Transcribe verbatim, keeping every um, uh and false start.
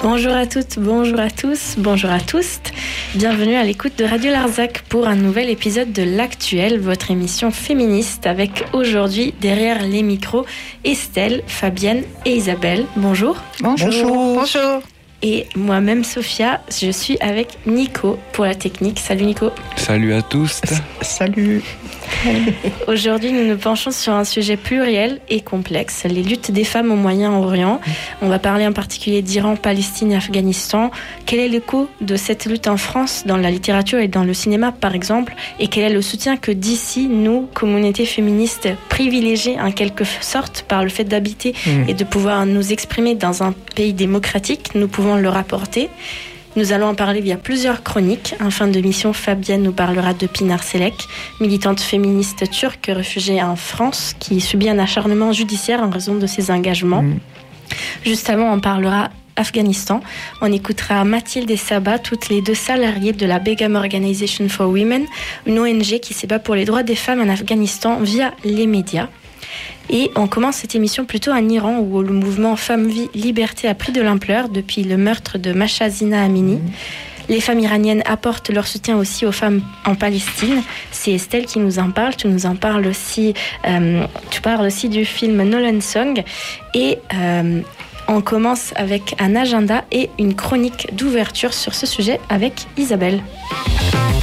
Bonjour à toutes, bonjour à tous, bonjour à tous. Bienvenue à l'écoute de Radio Larzac pour un nouvel épisode de L'Actuel, votre émission féministe avec aujourd'hui derrière les micros Estelle, Fabienne et Isabelle. Bonjour. Bonjour. Bonjour. Bonjour. Et moi-même Sophia, je suis avec Nico pour la technique. Salut Nico. Salut à tous. S- Salut. Aujourd'hui, nous nous penchons sur un sujet pluriel et complexe, les luttes des femmes au Moyen-Orient. On va parler en particulier d'Iran, Palestine et Afghanistan. Quel est l'écho de cette lutte en France, dans la littérature et dans le cinéma par exemple? Et quel est le soutien que d'ici, nous, communauté féministe privilégiée en quelque sorte par le fait d'habiter mmh. et de pouvoir nous exprimer dans un pays démocratique, nous pouvons le rapporter? Nous allons en parler via plusieurs chroniques. En fin de mission, Fabienne nous parlera de Pinar Selek, militante féministe turque réfugiée en France, qui subit un acharnement judiciaire en raison de ses engagements. Mmh. Juste avant, on parlera Afghanistan. On écoutera Mathilde et Saba, toutes les deux salariées de la Begum Organization for Women, une O N G qui se bat pour les droits des femmes en Afghanistan via les médias. Et on commence cette émission plutôt en Iran où le mouvement Femmes, Vie, Liberté a pris de l'ampleur depuis le meurtre de Mahsa Zina Amini. Mmh. Les femmes iraniennes apportent leur soutien aussi aux femmes en Palestine. C'est Estelle qui nous en parle. Tu nous en parles aussi, euh, tu parles aussi du film Nolan Song. Et euh, on commence avec un agenda et une chronique d'ouverture sur ce sujet avec Isabelle.